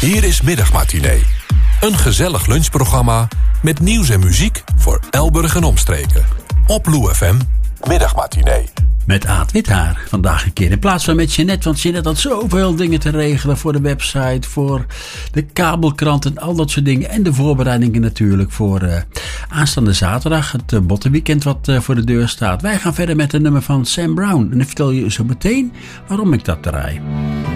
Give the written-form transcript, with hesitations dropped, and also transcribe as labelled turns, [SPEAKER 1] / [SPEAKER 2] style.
[SPEAKER 1] Hier is Middagmatinee. Een gezellig lunchprogramma met nieuws en muziek voor Elburg en omstreken. Op Lou FM, Middagmatinee.
[SPEAKER 2] Met Aad Withaar. Vandaag een keer in plaats van met Jeanette. Want Jeanette had zoveel dingen te regelen voor de website, voor de kabelkrant en al dat soort dingen. En de voorbereidingen natuurlijk voor aanstaande zaterdag. Het bottenweekend wat voor de deur staat. Wij gaan verder met een nummer van Sam Brown. En ik vertel je zo meteen waarom ik dat draai.